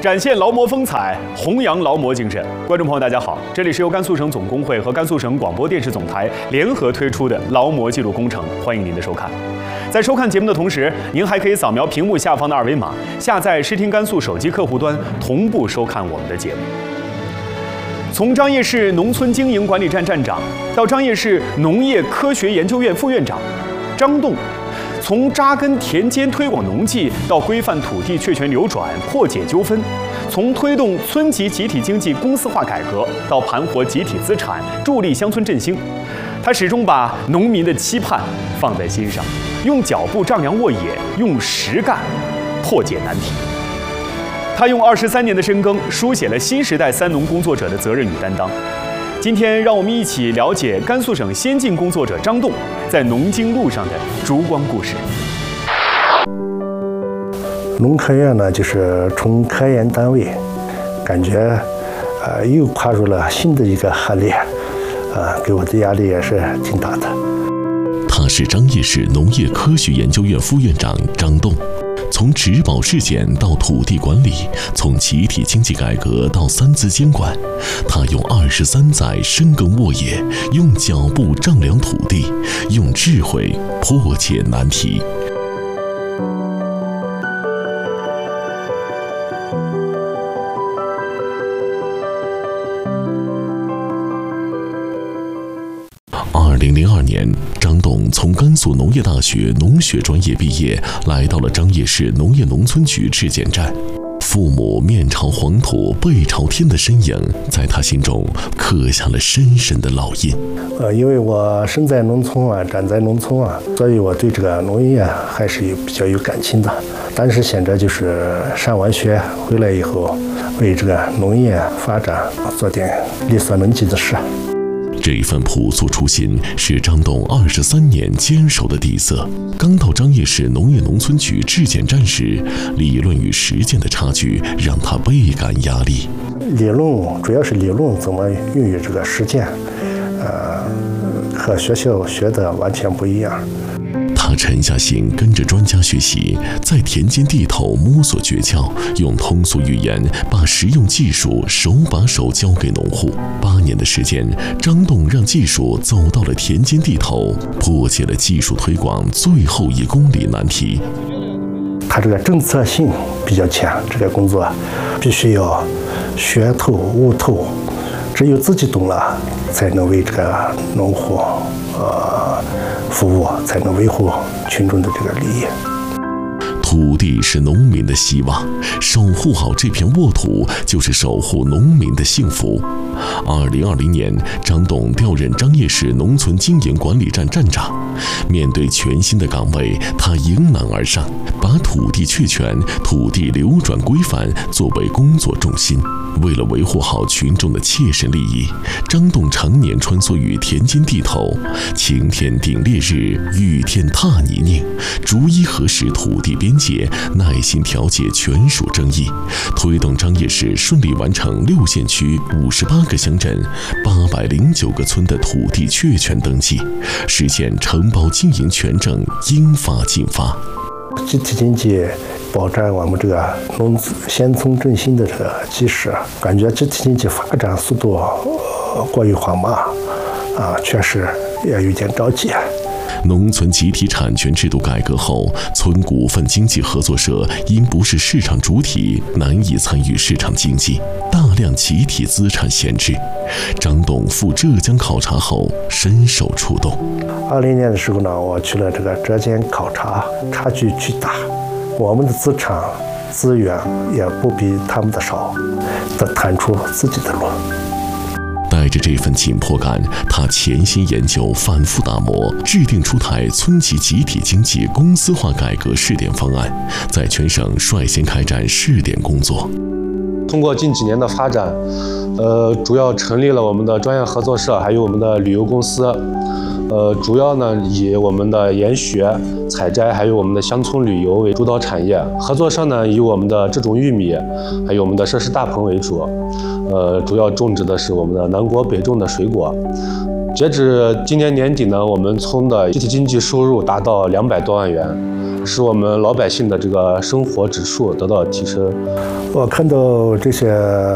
展现劳模风采，弘扬劳模精神。观众朋友，大家好，这里是由甘肃省总工会和甘肃省广播电视总台联合推出的劳模记录工程，欢迎您的收看。在收看节目的同时，您还可以扫描屏幕下方的二维码，下载视听甘肃手机客户端，同步收看我们的节目。从张掖市农村经营管理站站长到张掖市农业科学研究院副院长，张栋从扎根田间推广农技到规范土地确权流转、破解纠纷，从推动村级集体经济公司化改革到盘活集体资产、助力乡村振兴，他始终把农民的期盼放在心上，用脚步丈量沃野，用实干破解难题。他用23年的深耕，书写了新时代三农工作者的责任与担当。今天，让我们一起了解甘肃省先进工作者张栋在农经路上的烛光故事。 农科院呢，就是从科研单位，感觉又跨入了新的一个行列，给我的压力也是挺大的。 他是张掖市农业科学研究院副院长张栋。从植保试检到土地管理，从集体经济改革到三资监管，他用23载深耕沃野，用脚步丈量土地，用智慧破解难题。2002年，张栋从甘肃农业大学农学专业毕业，来到了张掖市农业农村局质检站。父母面朝黄土背朝天的身影，在他心中刻下了深深的烙印。 因为我生在农村长在农村所以我对这个农业还是比较有感情的。但是现在就是上完学回来以后，为这个农业发展做点力所能及的事。 这份朴素初心是张栋23年坚守的底色。刚到张掖市农业农村局质检站时，理论与实践的差距让他倍感压力。 理论主要是理论怎么用于这个实践，和学校学的完全不一样。 他沉下心跟着专家学习，在田间地头摸索诀窍，用通俗语言把实用技术手把手教给农户。8年的时间，张栋让技术走到了田间地头，破解了技术推广最后1公里难题。 他这个政策性比较强，这个工作必须要学透悟透，只有自己懂了，才能为这个农户服务，才能维护群众的这个利益。 土地是农民的希望，守护好这片沃土就是守护农民的幸福。2020年，张栋调任张掖市农村经营管理站站长。面对全新的岗位，他迎难而上，把土地确权、土地流转规范作为工作重心。为了维护好群众的切身利益，张栋常年穿梭于田间地头，晴天顶烈日，雨天踏泥泞，逐一核实土地边界，耐心调解权属争议，推动张掖市顺利完成6县区58个乡镇809个村的土地确权登记，实现承包经营权证应发尽发。 集体经济保障我们这个乡村振兴的这个基石，感觉集体经济发展速度过于缓慢确实也有点着急。 农村集体产权制度改革后，村股份经济合作社因不是市场主体，难以参与市场经济，大量集体资产闲置。张栋赴浙江考察后深受触动。 20年的时候呢，我去了这个浙江考察，差距巨大，我们的资产资源也不比他们的少，得探出自己的路。 带着这份紧迫感，他潜心研究，反复打磨，制定出台村级集体经济公司化改革试点方案，在全省率先开展试点工作。 通过近几年的发展，主要成立了我们的专业合作社，还有我们的旅游公司。主要呢以我们的研学、采摘，还有我们的乡村旅游为主导产业。合作社呢以我们的这种玉米，还有我们的设施大棚为主。主要种植的是我们的南国北种的水果。截止今年年底呢，我们村的集体经济收入达到200多万元。 使我们老百姓的这个生活指数得到提升。 我看到这些